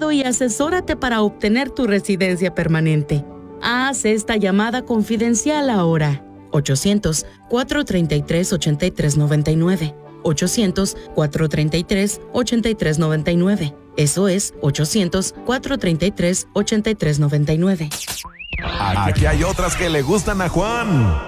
abogado y asesórate para obtener tu residencia permanente. Haz esta llamada confidencial ahora. 800-433-8399. 800-433-8399. Eso es 800-433-8399. Aquí hay otras que le gustan a Juan.